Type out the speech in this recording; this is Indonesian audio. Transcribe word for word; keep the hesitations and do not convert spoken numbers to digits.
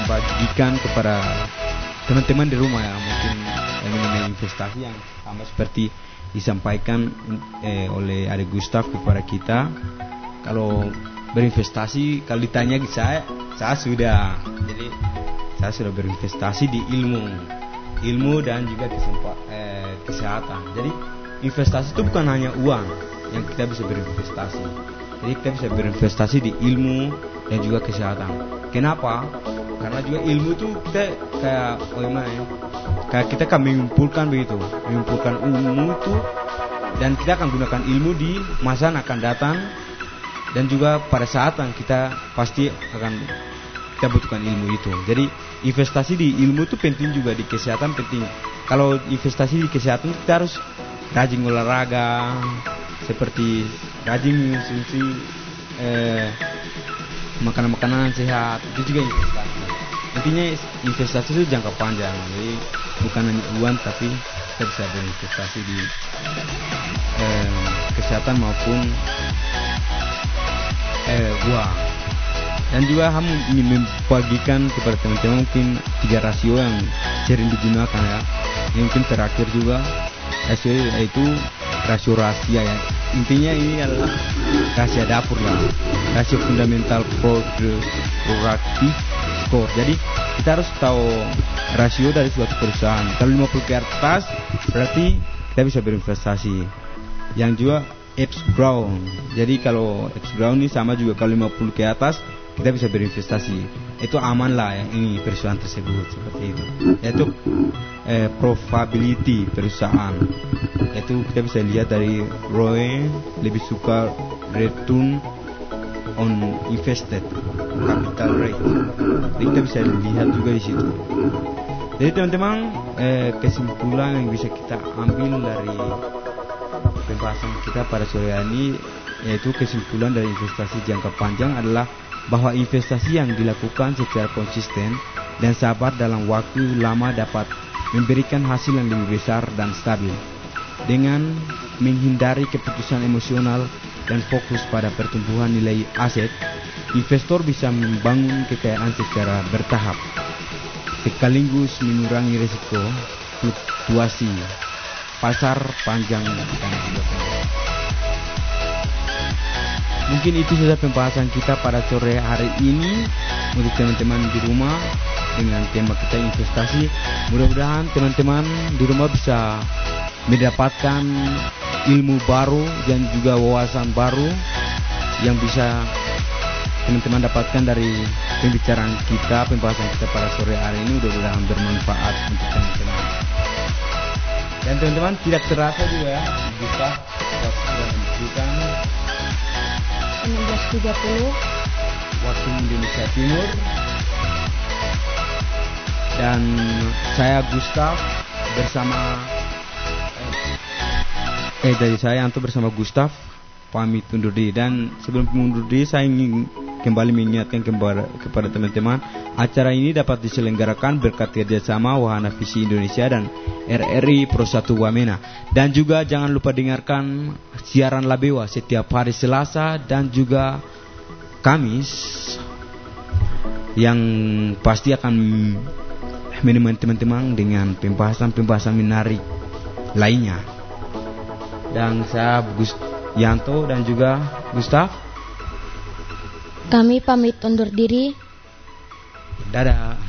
bagikan kepada teman-teman di rumah ya, mungkin yang mengenai investasi yang sama seperti disampaikan eh, oleh Adik Gustaf kepada kita. Kalau berinvestasi, kalau ditanya saya, saya sudah, jadi saya sudah berinvestasi di ilmu, ilmu dan juga kesempat, eh, kesehatan. Jadi investasi itu bukan hanya uang yang kita bisa berinvestasi. Jadi kita bisa berinvestasi di ilmu dan juga kesehatan. Kenapa? Karena juga ilmu itu kita kayak bagaimana ya? Kayak kita akan mengumpulkan begitu, mengumpulkan ilmu itu, dan kita akan gunakan ilmu di masa yang akan datang, dan juga pada saat yang kita pasti akan kita butuhkan ilmu itu. Jadi investasi di ilmu itu penting, juga di kesehatan penting. Kalau investasi di kesehatan kita harus rajin olahraga, seperti rajin mengonsumsi eh, makanan-makanan sehat, itu juga investasi. Intinya investasi itu jangka panjang, jadi bukan hanya uang, tapi kita bisa berinvestasi di eh, kesehatan maupun eh, uang. Dan juga kamu ingin membagikan kepada teman-teman mungkin tiga rasio yang sering digunakan ya. Yang mungkin terakhir juga rasio yaitu rasio rahasia ya. Intinya ini adalah rahasia dapur lah, rasio fundamental produktif score. Jadi kita harus tahu rasio dari suatu perusahaan. Kalau lima puluh ke atas berarti kita bisa berinvestasi. Yang juga Epps Brown. Jadi kalau Epps Brown ini sama juga, kalau lima puluh ke atas kita bisa berinvestasi. Itu aman lah ya, ini perusahaan tersebut seperti itu. Yaitu eh, probability perusahaan. Itu kita bisa lihat dari R O E, lebih suka return on invested capital rate. Jadi kita bisa lihat juga di situ. Jadi teman-teman, eh, kesimpulan yang bisa kita ambil dari pembahasan kita pada sore ini, yaitu kesimpulan dari investasi jangka panjang adalah bahwa investasi yang dilakukan secara konsisten dan sabar dalam waktu lama dapat memberikan hasil yang lebih besar dan stabil. Dengan menghindari keputusan emosional dan fokus pada pertumbuhan nilai aset, investor bisa membangun kekayaan secara bertahap, sekaligus mengurangi risiko fluktuasi pasar panjang dan juga pendek. Mungkin itu saja pembahasan kita pada sore hari ini untuk teman-teman di rumah dengan tema kita investasi. Mudah-mudahan teman-teman di rumah bisa mendapatkan ilmu baru dan juga wawasan baru yang bisa teman-teman dapatkan dari pembicaraan kita, pembahasan kita pada sore hari ini. Mudah-mudahan bermanfaat untuk teman-teman. Dan teman-teman, tidak terasa juga ya, bisa sudah menunjukkan enam belas tiga puluh waktu Indonesia Timur. Dan saya Gustaf bersama eh dari saya Anto bersama Gustaf pamit undur diri. Dan sebelum undur diri, saya ingin kembali mengingatkan kepada, kepada teman-teman, acara ini dapat diselenggarakan berkat kerjasama Wahana Visi Indonesia dan R R I Pro satu Wamena. Dan juga jangan lupa dengarkan siaran Labewa setiap hari Selasa dan juga Kamis, yang pasti akan menemani teman-teman dengan pembahasan-pembahasan menarik lainnya. Dan saya Gus Yanto dan juga Gustaf, kami pamit undur diri. Dadah.